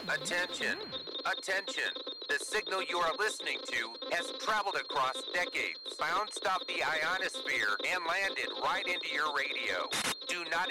Attention! Attention! The signal you are listening to has traveled across decades, bounced off the ionosphere, and landed right into your radio. Do not